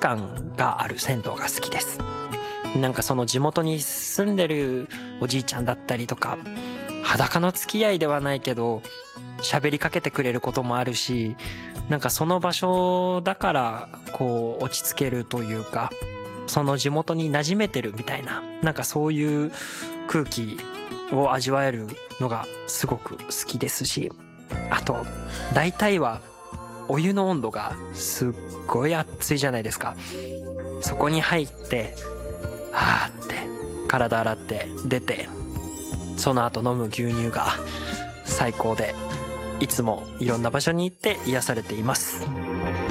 感がある銭湯が好きです。なんかその地元に住んでるおじいちゃんだったりとか、裸の付き合いではないけど喋りかけてくれることもあるし、なんかその場所だからこう落ち着けるというか、その地元に馴染めてるみたいな、なんかそういう空気を味わえるのがすごく好きですし、あと大体はお湯の温度がすっごい熱いじゃないですか。そこに入ってはーって体洗って出て、その後飲む牛乳が最高で、いつもいろんな場所に行って癒されています。